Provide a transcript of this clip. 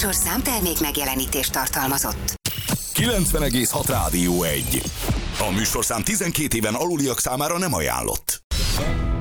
műsorszám termék megjelenítést tartalmazott. 90,6 Rádió 1. A műsorszám 12 éven aluliak számára nem ajánlott.